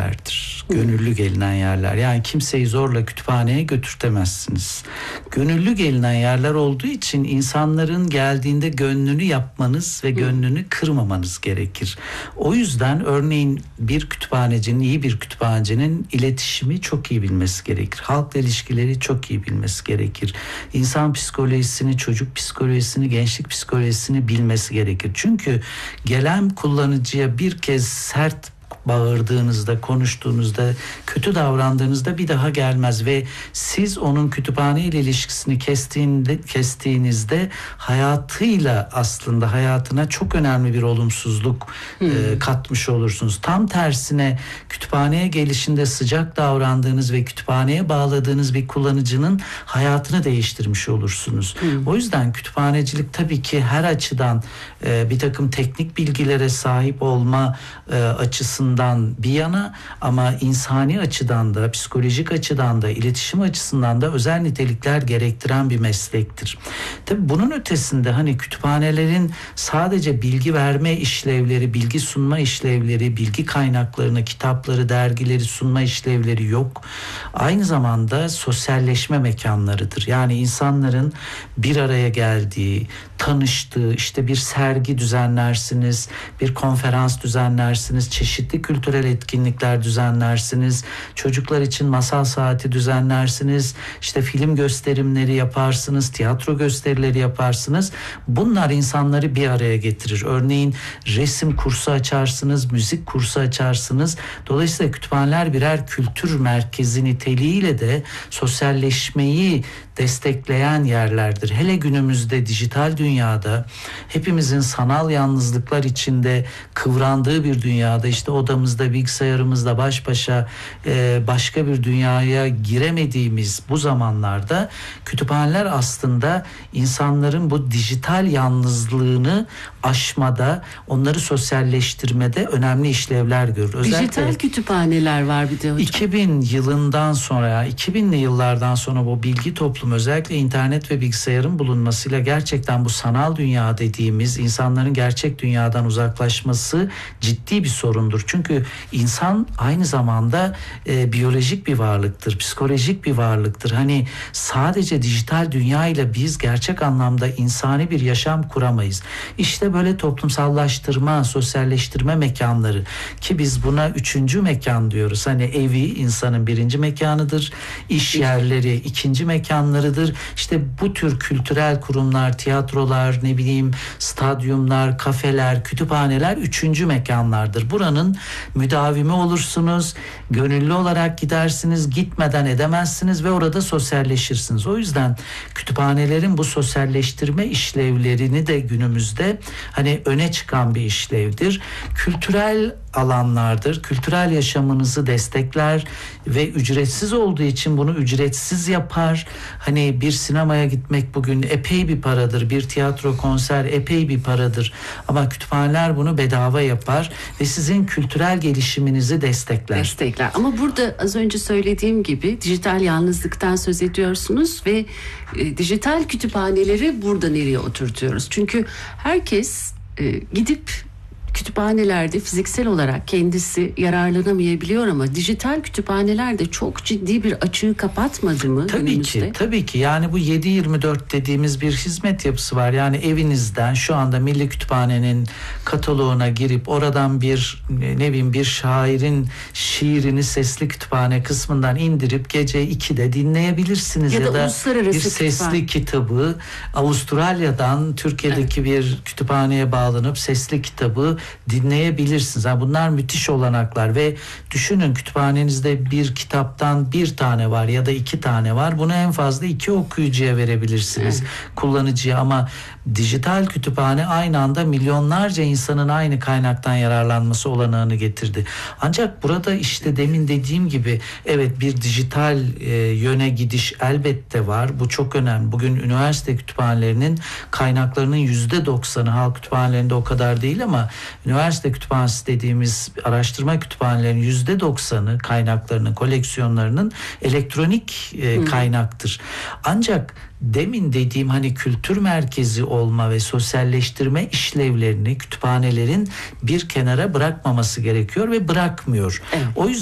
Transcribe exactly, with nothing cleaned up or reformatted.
yerlerdir. Gönüllü gelinen yerler. Yani kimseyi zorla kütüphaneye götürtemezsiniz. Gönüllü gelinen yerler olduğu için insanların geldiğinde gönlünü yapmanız ve gönlünü kırmamanız gerekir. O yüzden örneğin bir kütüphanecinin, iyi bir kütüphanecinin iletişimi çok iyi bilmesi gerekir. Halkla ilişkileri çok iyi bilmesi gerekir. İnsan psikolojisini, çocuk psikolojisini, gençlik psikolojisini bilmesi gerekir. Çünkü gelen kullanıcıya bir kez sert bağırdığınızda, konuştuğunuzda, kötü davrandığınızda bir daha gelmez ve siz onun kütüphane ile ilişkisini kestiğinde, kestiğinizde hayatıyla, aslında hayatına çok önemli bir olumsuzluk hmm. e, katmış olursunuz. Tam tersine kütüphaneye gelişinde sıcak davrandığınız ve kütüphaneye bağladığınız bir kullanıcının hayatını değiştirmiş olursunuz. Hmm. O yüzden kütüphanecilik tabii ki her açıdan e, bir takım teknik bilgilere sahip olma e, açısından bir yana, ama insani açıdan da, psikolojik açıdan da, iletişim açısından da özel nitelikler gerektiren bir meslektir. Tabii bunun ötesinde hani kütüphanelerin sadece bilgi verme işlevleri, bilgi sunma işlevleri, bilgi kaynaklarını, kitapları, dergileri sunma işlevleri yok. Aynı zamanda sosyalleşme mekanlarıdır. Yani insanların bir araya geldiği, tanıştığı, işte bir sergi düzenlersiniz, bir konferans düzenlersiniz, çeşitli kültürel etkinlikler düzenlersiniz, çocuklar için masal saati düzenlersiniz, işte film gösterimleri yaparsınız, tiyatro gösterileri yaparsınız. Bunlar insanları bir araya getirir. Örneğin resim kursu açarsınız, müzik kursu açarsınız. Dolayısıyla kütüphaneler birer kültür merkezi niteliğiyle de sosyalleşmeyi destekleyen yerlerdir. Hele günümüzde dijital dünyada hepimizin sanal yalnızlıklar içinde kıvrandığı bir dünyada, işte odamızda, bilgisayarımızda baş başa e, başka bir dünyaya giremediğimiz bu zamanlarda kütüphaneler aslında insanların bu dijital yalnızlığını aşmada, onları sosyalleştirmede önemli işlevler görür. Özellikle dijital kütüphaneler var bir de hocam. iki bin yılından sonra, iki binli yıllardan sonra bu bilgi toplumu, özellikle internet ve bilgisayarın bulunmasıyla gerçekten bu sanal dünya dediğimiz insanların gerçek dünyadan uzaklaşması ciddi bir sorundur. Çünkü insan aynı zamanda e, biyolojik bir varlıktır, psikolojik bir varlıktır. Hani sadece dijital dünya ile biz gerçek anlamda insani bir yaşam kuramayız. İşte böyle toplumsallaştırma, sosyalleştirme mekanları, ki biz buna üçüncü mekan diyoruz. Hani evi insanın birinci mekanıdır, iş yerleri ikinci mekanlarıdır. İşte bu tür kültürel kurumlar, tiyatrolar, ne bileyim stadyumlar, kafeler, kütüphaneler üçüncü mekanlardır. Buranın müdavimi olursunuz, gönüllü olarak gidersiniz, gitmeden edemezsiniz ve orada sosyalleşirsiniz. O yüzden kütüphanelerin bu sosyalleştirme işlevlerini de günümüzde hani öne çıkan bir işlevdir. Kültürel alanlardır. Kültürel yaşamınızı destekler ve ücretsiz olduğu için bunu ücretsiz yapar. Hani bir sinemaya gitmek bugün epey bir paradır. Bir tiyatro, konser epey bir paradır. Ama kütüphaneler bunu bedava yapar ve sizin kültürel gelişiminizi destekler. Destekler. Ama burada az önce söylediğim gibi dijital yalnızlıktan söz ediyorsunuz ve e, dijital kütüphaneleri burada nereye oturtuyoruz? Çünkü herkes e, gidip kütüphanelerde fiziksel olarak kendisi yararlanamayabiliyor, ama dijital kütüphanelerde çok ciddi bir açığı kapatmadı mı? Tabii günümüzde? ki, tabii ki. Yani bu yedi yirmi dört dediğimiz bir hizmet yapısı var. Yani evinizden şu anda Milli Kütüphane'nin kataloğuna girip oradan bir ne bileyim bir şairin şiirini sesli kütüphane kısmından indirip gece ikide dinleyebilirsiniz. Ya, ya da, da uluslararası bir sesli kütüphane. kitabı Avustralya'dan Türkiye'deki evet. bir kütüphaneye bağlanıp sesli kitabı dinleyebilirsiniz. Yani bunlar müthiş olanaklar ve düşünün, kütüphanenizde bir kitaptan bir tane var ya da iki tane var. Bunu en fazla iki okuyucuya verebilirsiniz, evet. kullanıcıya, ama dijital kütüphane aynı anda milyonlarca insanın aynı kaynaktan yararlanması olanağını getirdi. Ancak burada işte demin dediğim gibi evet bir dijital e, yöne gidiş elbette var. Bu çok önemli. Bugün üniversite kütüphanelerinin kaynaklarının yüzde doksanı, halk kütüphanelerinde o kadar değil ama üniversite kütüphanesi dediğimiz araştırma kütüphanelerinin yüzde doksanı kaynaklarının, koleksiyonlarının elektronik e, kaynaktır. Ancak demin dediğim hani kültür merkezi olma ve sosyalleştirme işlevlerini kütüphanelerin bir kenara bırakmaması gerekiyor ve bırakmıyor. Evet. O yüzden